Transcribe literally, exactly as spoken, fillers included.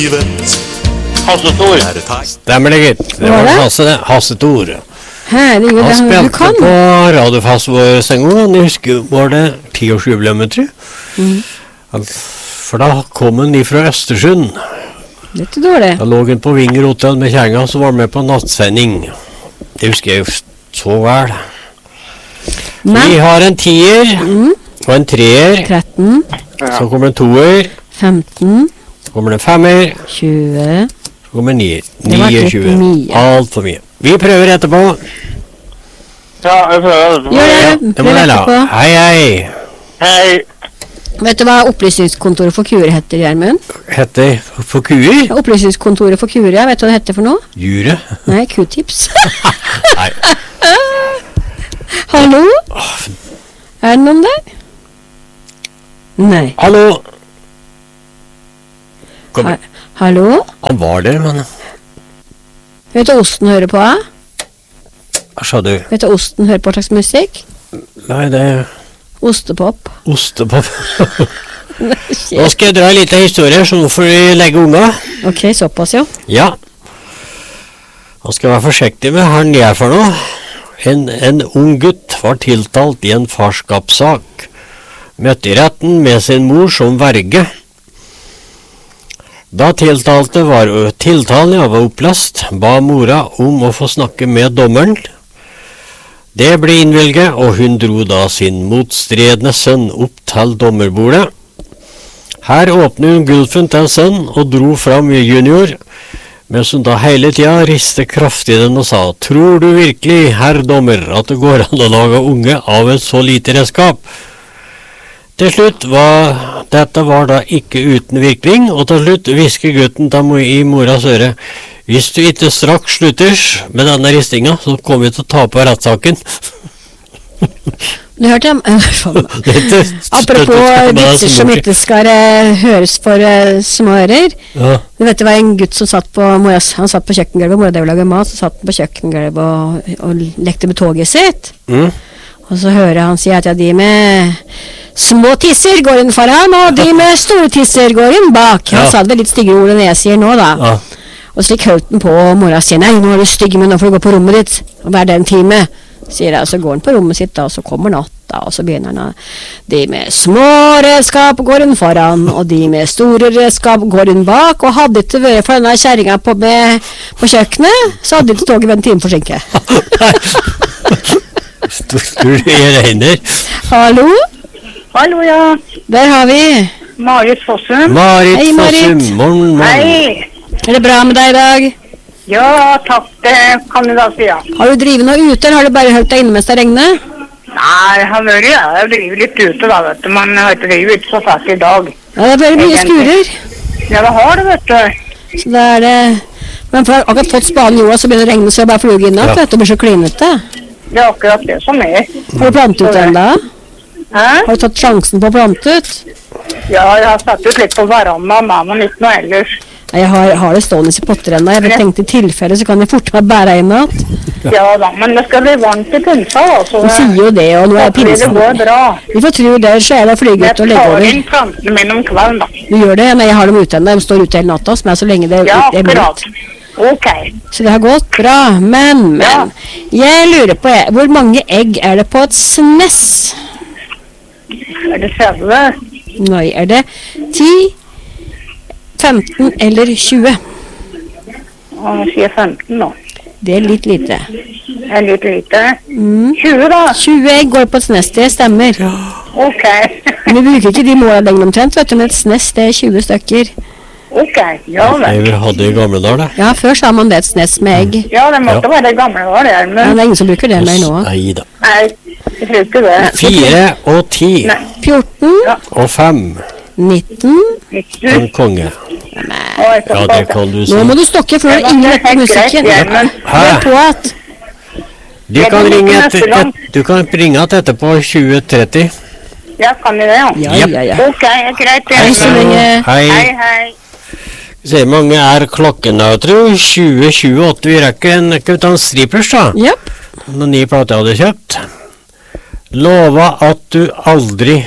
livet. Hassetor. Er det tegn? Stemmer det, gitt. Det Hva var var det? Hasse, det. Hasse Thor. Herregud, Han det er du spilte kan. på radiofast vår en gang. Jeg husker, var det tiårsjubileum, tror jeg. Mm. Han- For da kom han ifra Østersund. Det er ikke dårlig. Da lå han på Vinger Hotel med kjerringa, så var han med på nattsending. Det husker jeg jo så vel. Vi Men har en tier og en treer. tretten, Så kommer en toer. femten, Så kommer det en femmer. tjue. Så kommer en nier. Det var litt niogtjue. mye. Alt for mye. Vi prøver etterpå. Ja, jeg prøver det. Gjør det. Det må Prøv dere etterpå. la. Hei, hei. Hei. Vet du hva opplysningskontoret for kuer heter, Gjermund? Heter for kuer? Opplysningskontoret for kuer, ja. Vet du hva det heter for noe? Jure? Nei, Q-tips. Nei. Hallo? Er det noen der? Nei. Hallo? Kom. Ha Hallo? Han var der, men Vet du hva osten hører på, da? hva sa du? Vet du hva osten hører på slags musikk? Nei, det er Ostepop. ostepop. Nå Shit. skal jeg dra en liten historie, så nå får vi legge unga. Ok, såpass, ja. Ja. Nå skal jeg være forsiktig med hva han gjør for noe. En, en ung gutt var tiltalt i en farskapssak. Møtte i retten med sin mor som verge. Da tiltalte var tiltalen ja, var oppløst, ba mora om å få snakke med dommeren. Det ble innvilget, og hun dro da sin motstridende sønn opp til dommerbordet. Her åpnet hun gulfen til sønn og dro fram junior, mens hun da hele tida ristet kraftig den og sa, tror du virkelig, herr dommer, at det går an å lage unge av et så lite redskap? Til slutt var, dette var da ikke uten virkning, og til slutt hvisker gutten til mo- i moras øre, hvis du ikke straks slutter med denne ristinga, så kommer vi til å ta på rettssaken. Du hørte dem? Dette Apropos støttet meg vitser som borti. ikke skal eh, høres for uh, små ører. Ja, Du vet det var en gutt som satt på moras, han satt på kjøkkengulvet, mora drev og laget mat, så satt han på kjøkkengulvet og, og lekte med toget sitt. mm. Og så hører han si at ja, de med små tisser går inn foran, og de med store tisser går inn bak. Han Ja. sa det vel litt styggere ord enn jeg sier nå, da. Ja. Og så gikk Hølten på, og mora sier nei, nå er du stygg, men nå får du gå på rommet ditt. Og hver den time, sier jeg. Og så går han på rommet sitt, da, og så kommer natta, og så begynner han å de med små redskap går inn foran, og de med store redskap går inn bak. Og hadde ikke vært for denne kjerringa på, med- på kjøkkenet, så hadde ikke toget vært en time forsinket. Tror du jeg regner? Hallo? Hallo, ja. Der har vi. Marit Fossum. Marit Hei, Marit. Fossum, morgen, morgen. Hei. Er det bra med deg i dag? Ja, takk, det kan du da si, ja. Har du drivet noe ute, eller har du bare holdt deg inne mens det regner? Nei, jeg har vært, ja. Jeg driver litt ute da, vet du. Man har ikke drivet ute så fælt i dag. Ja, det er bare mye skurer. Ja, det har det, vet du. Så da er det... Men for jeg har akkurat fått spaden i jorda, så begynner det å regne, så jeg bare fluger inn, Ja. vet du, det blir så klinete. Det er akkurat det som er. Har du plantet ut enda? Hæ? Har du tatt sjansen på å plante ut? Ja, jeg har satt ut litt på verandaen, da, men ikke noe ellers. Nei, jeg har, har det stående i potter enda. Jeg bare tenkte i tilfelle, så kan jeg forte meg bære inn at. Ja da, men det skal bli varmt i pinsa, da, så De sier jo det, og nå er det går pinsen. bra. Vi får tro det, så er det å flyge Jeg ut og legge tar over. inn plantene mine om kvelden, da. Du gjør det, men jeg har dem ute ennå. De står ute hele natta, som er så lenge det, Ja, det er akkurat. mildt. Ok. Så det har gått bra, men, men, jeg lurer på, jeg, hvor mange egg er det på et snes? Er det tredje? Nei, er det ti, femten eller tjue? Og nå sier jeg femten nå. Det er litt lite. Er litt lite. Mm. tjue da. tjue egg går på et snes, det stemmer. Ok. Men vi bruker ikke de måla lenger omtrent, vet du, men et snes det er tjue stykker. Ok, ja vel. Jeg hadde i gamle dager, det. Ja, før sa man det et snes med egg. Ja, det måtte være det gamle var det, Ja, men det er ingen som bruker det mer nå. Nei da. nei, jeg tror ikke det. Fire og ti Nei. fjorten, og fem. nitten. En konge. Oi, så Ja, det kan du si. Nå må du stokke, for det er ingen rett på musikken. Gjermund. Du er på at Du kan ringe etter, et, du kan ringe etter etterpå tjue tretti. Ja, kan vi det, ja? Ja, ja, ja. Ok, greit. Hei så Gjermund. lenge. Hei. Hei, hei. Se mange er klokken da, tror jeg. tjue tjueåtte. Vi rekker en, kan vi ta en strippers da? Japp. Noen nye plater jeg hadde kjøpt. Lova at du aldri